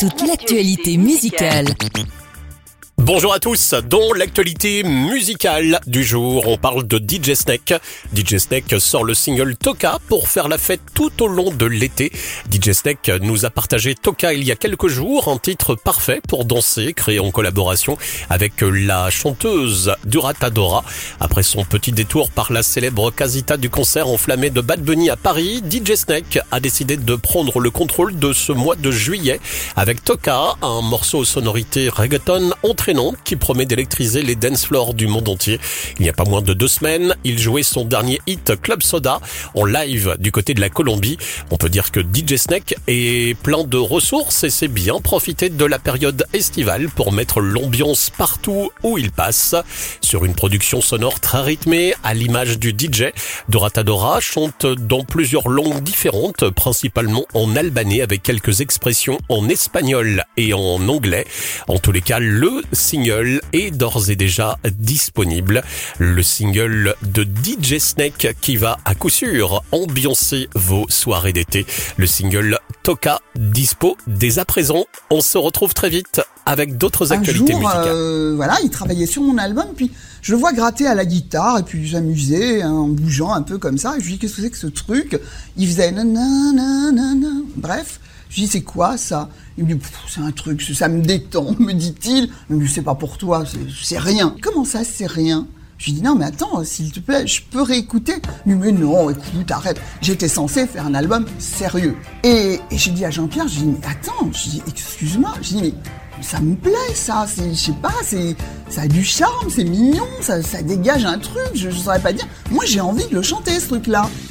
toute l'actualité musicale. Bonjour à tous, dans l'actualité musicale du jour, on parle de DJ Snake. DJ Snake sort le single Toka pour faire la fête tout au long de l'été. DJ Snake nous a partagé Toka il y a quelques jours, un titre parfait pour danser, créé en collaboration avec la chanteuse Durata Dora. Après son petit détour par la célèbre casita du concert enflammé de Bad Bunny à Paris, DJ Snake a décidé de prendre le contrôle de ce mois de juillet avec Toka, un morceau aux sonorités reggaeton entraînant qui promet d'électriser les dance floors du monde entier. Il n'y a pas moins de 2 semaines, il jouait son dernier hit Club Soda en live du côté de la Colombie. On peut dire que DJ Snake est plein de ressources et sait bien profiter de la période estivale pour mettre l'ambiance partout où il passe. Sur une production sonore très rythmée, à l'image du DJ, Durata Dora chante dans plusieurs langues différentes, principalement en albanais avec quelques expressions en espagnol et en anglais. En tous les cas, le single est d'ores et déjà disponible. Le single de DJ Snake qui va à coup sûr ambiancer vos soirées d'été. Le single Toka dispo dès à présent. On se retrouve très vite avec d'autres actualités musicales. Voilà, il travaillait sur mon album, puis je le vois gratter à la guitare, et puis j'amusais en bougeant un peu comme ça, et je lui dis qu'est-ce que c'est que ce truc? Il faisait nanana, bref. Je dis, c'est quoi ça? Il me dit, c'est un truc, ça me détend, me dit-il. Je me dis, c'est pas pour toi, c'est rien. Comment ça, c'est rien? Je lui dis, non, mais attends, s'il te plaît, je peux réécouter? Il me dit, mais non, écoute, arrête. J'étais censé faire un album sérieux. Et j'ai dit à Jean-Pierre, je dis, mais attends, je dis, excuse-moi, je dis, mais ça me plaît, ça, je sais pas, ça a du charme, c'est mignon, ça dégage un truc, je saurais pas dire. Moi, j'ai envie de le chanter, ce truc-là.